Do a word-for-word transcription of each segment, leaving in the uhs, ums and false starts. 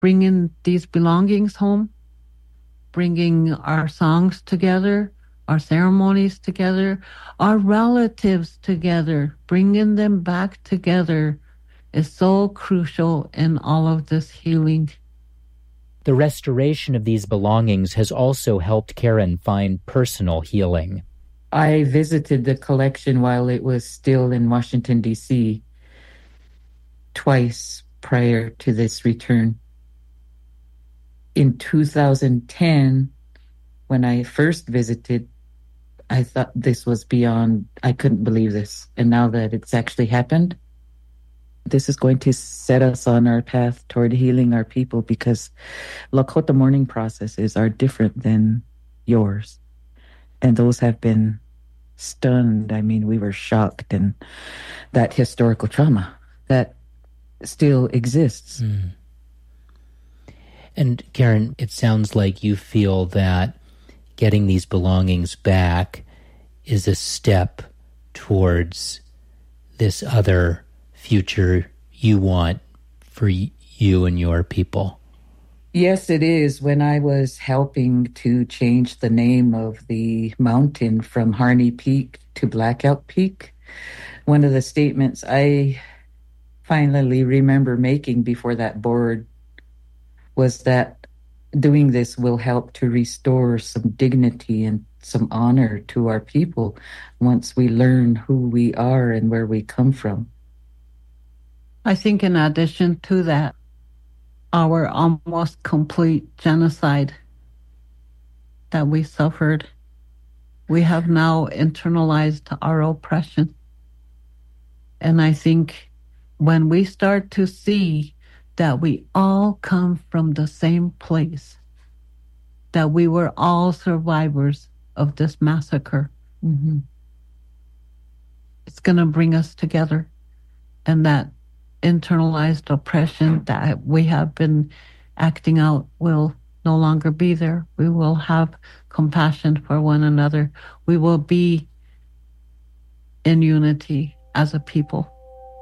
bringing these belongings home, bringing our songs together, our ceremonies together, our relatives together, bringing them back together is so crucial in all of this healing. The restoration of these belongings has also helped Karen find personal healing. I visited the collection while it was still in Washington, D C, twice prior to this return. In two thousand ten, when I first visited, I thought this was beyond, I couldn't believe this. And now that it's actually happened, this is going to set us on our path toward healing our people, because Lakota mourning processes are different than yours. And those have been stunned. I mean, we were shocked, and that historical trauma that still exists. Mm. And Karen, it sounds like you feel that getting these belongings back is a step towards this other future you want for you and your people. Yes, it is. When I was helping to change the name of the mountain from Harney Peak to Black Elk Peak, one of the statements I finally remember making before that board was that doing this will help to restore some dignity and some honor to our people once we learn who we are and where we come from. I think in addition to that, our almost complete genocide that we suffered, we have now internalized our oppression. And I think when we start to see that we all come from the same place, that we were all survivors of this massacre, mm-hmm. it's going to bring us together. And that internalized oppression that we have been acting out will no longer be there. We will have compassion for one another. We will be in unity as a people.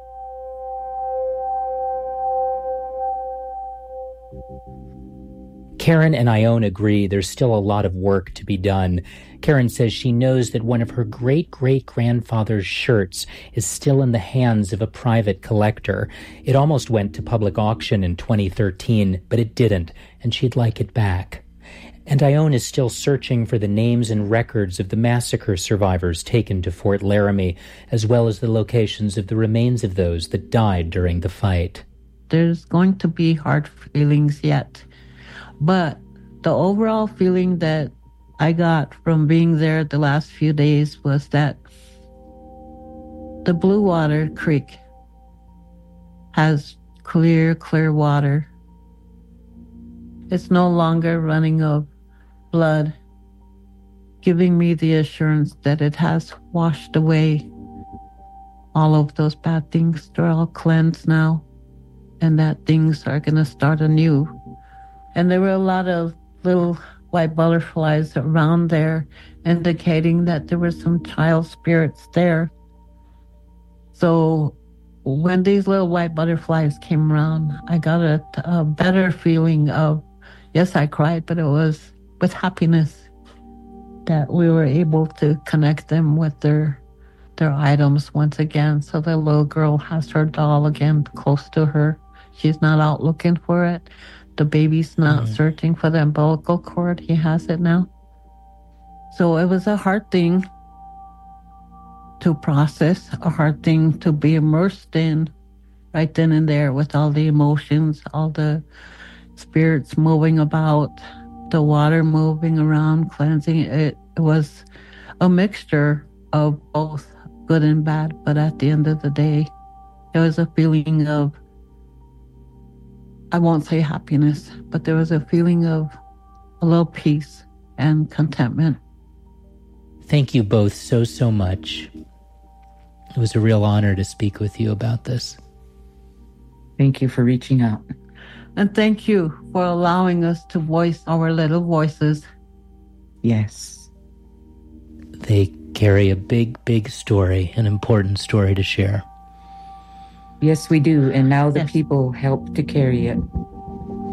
Karen and Ione agree there's still a lot of work to be done. Karen says she knows that one of her great-great-grandfather's shirts is still in the hands of a private collector. It almost went to public auction in twenty thirteen, but it didn't, and she'd like it back. And Ione is still searching for the names and records of the massacre survivors taken to Fort Laramie, as well as the locations of the remains of those that died during the fight. There's going to be hard feelings yet. But the overall feeling that I got from being there the last few days was that the Blue Water Creek has clear, clear water. It's no longer running of blood, giving me the assurance that it has washed away all of those bad things. They're all cleansed now, and that things are going to start anew. And there were a lot of little white butterflies around there, indicating that there were some child spirits there. So when these little white butterflies came around, I got a, a better feeling of, yes, I cried, but it was with happiness that we were able to connect them with their their items once again. So the little girl has her doll again close to her. She's not out looking for it. The baby's not mm-hmm. searching for the umbilical cord. He has it now. So it was a hard thing to process, a hard thing to be immersed in right then and there with all the emotions, all the spirits moving about, the water moving around, cleansing. It, it was a mixture of both good and bad. But at the end of the day, it was a feeling of, I won't say happiness, but there was a feeling of a little peace and contentment. Thank you both so, so much. It was a real honor to speak with you about this. Thank you for reaching out. And thank you for allowing us to voice our little voices. Yes. They carry a big, big story, an important story to share. Yes, we do. And now the yes. people help to carry it.